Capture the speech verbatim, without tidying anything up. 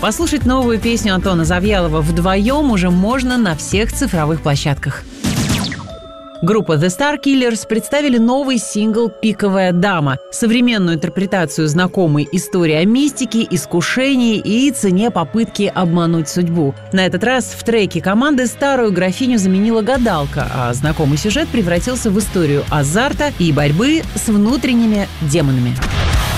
Послушать новую песню Антона Завьялова «Вдвоем» уже можно на всех цифровых площадках. Группа The Starkillers представили новый сингл «Пиковая дама», современную интерпретацию знакомой истории о мистике, искушении и цене попытки обмануть судьбу. На этот раз в треке команды старую графиню заменила гадалка, а знакомый сюжет превратился в историю азарта и борьбы с внутренними демонами.